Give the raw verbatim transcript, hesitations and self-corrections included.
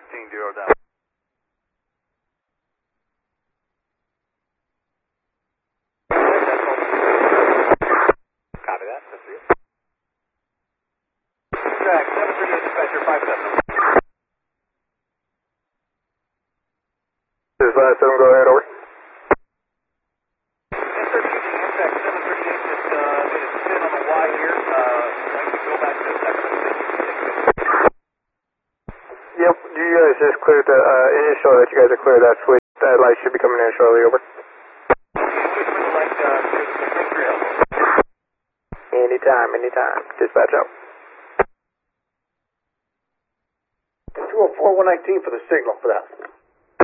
fifteen zero down. Copy that. That's it. Track seven three eight dispatcher five seven. This is five seven, go ahead, over. Yep, you guys just cleared the uh, initial that you guys are clear. That switch, that light should be coming in shortly, over. Anytime, anytime. Dispatch out. two oh four one nineteen for the signal for that.